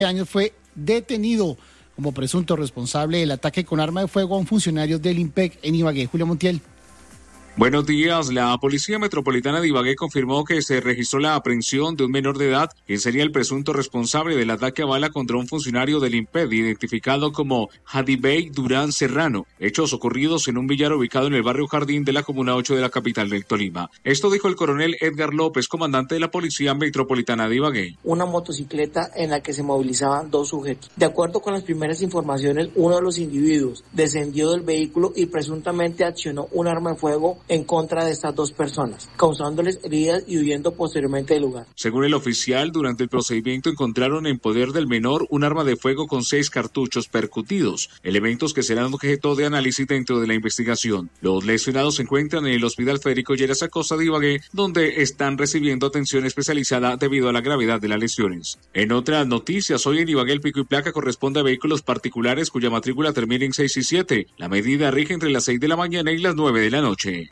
años fue detenido como presunto responsable del ataque con arma de fuego a un funcionario del IMPEC en Ibagué. Julio Montiel. Buenos días. La Policía Metropolitana de Ibagué confirmó que se registró la aprehensión de un menor de edad, quien sería el presunto responsable del ataque a bala contra un funcionario del IMPED, identificado como Hadibey Durán Serrano, hechos ocurridos en un billar ubicado en el barrio Jardín de la Comuna 8 de la capital del Tolima. Esto dijo el coronel Edgar López, comandante de la Policía Metropolitana de Ibagué. Una motocicleta en la que se movilizaban 2 sujetos. De acuerdo con las primeras informaciones, uno de los individuos descendió del vehículo y presuntamente accionó un arma de fuego en contra de estas 2 personas, causándoles heridas y huyendo posteriormente del lugar. Según el oficial, durante el procedimiento encontraron en poder del menor un arma de fuego con 6 cartuchos percutidos, elementos que serán objeto de análisis dentro de la investigación. Los lesionados se encuentran en el Hospital Federico Lleras Acosta de Ibagué, donde están recibiendo atención especializada debido a la gravedad de las lesiones. En otras noticias, hoy en Ibagué el pico y placa corresponde a vehículos particulares cuya matrícula termina en 6 y 7. La medida rige entre las 6 de la mañana y las 9 de la noche.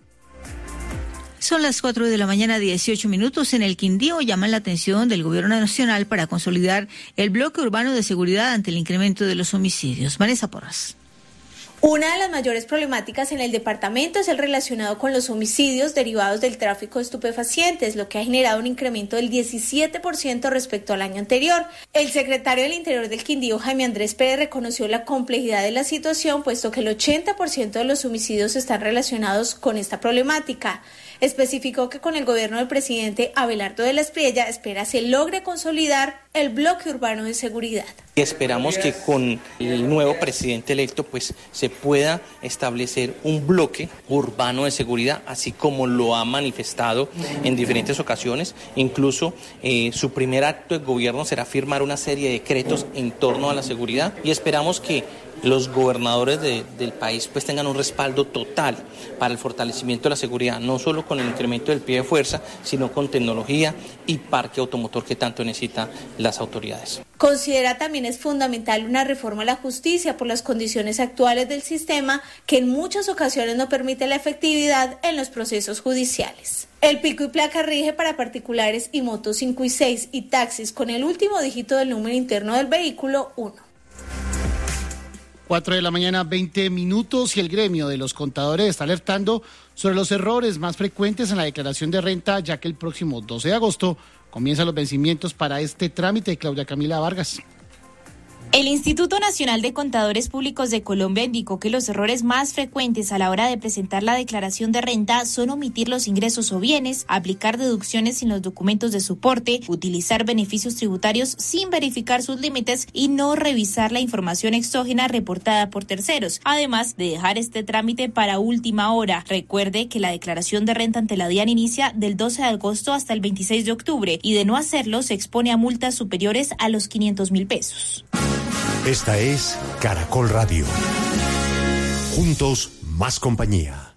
Son las 4 de la mañana, 18 minutos. En el Quindío llaman la atención del Gobierno Nacional para consolidar el bloque urbano de seguridad ante el incremento de los homicidios. Vanessa Porras. Una de las mayores problemáticas en el departamento es el relacionado con los homicidios derivados del tráfico de estupefacientes, lo que ha generado un incremento del 17% respecto al año anterior. El secretario del Interior del Quindío, Jaime Andrés Pérez, reconoció la complejidad de la situación, puesto que el 80% de los homicidios están relacionados con esta problemática. Especificó que con el gobierno del presidente Abelardo de la Espriella espera se logre consolidar el bloque urbano de seguridad. Esperamos que con el nuevo presidente electo pues se pueda establecer un bloque urbano de seguridad, así como lo ha manifestado en diferentes ocasiones. Incluso su primer acto de gobierno será firmar una serie de decretos en torno a la seguridad y esperamos que los gobernadores del país pues tengan un respaldo total para el fortalecimiento de la seguridad, no solo con el incremento del pie de fuerza, sino con tecnología y parque automotor que tanto necesitan las autoridades. Considera también es fundamental una reforma a la justicia por las condiciones actuales del sistema que en muchas ocasiones no permite la efectividad en los procesos judiciales. El pico y placa rige para particulares y motos 5 y 6 y taxis con el último dígito del número interno del vehículo 1. 4 de la mañana, 20 minutos, y el gremio de los contadores está alertando sobre los errores más frecuentes en la declaración de renta, ya que el próximo 12 de agosto comienzan los vencimientos para este trámite. Claudia Camila Vargas. El Instituto Nacional de Contadores Públicos de Colombia indicó que los errores más frecuentes a la hora de presentar la declaración de renta son omitir los ingresos o bienes, aplicar deducciones sin los documentos de soporte, utilizar beneficios tributarios sin verificar sus límites y no revisar la información exógena reportada por terceros, además de dejar este trámite para última hora. Recuerde que la declaración de renta ante la DIAN inicia del 12 de agosto hasta el 26 de octubre y de no hacerlo se expone a multas superiores a los 500.000 pesos. Esta es Caracol Radio. Juntos, más compañía.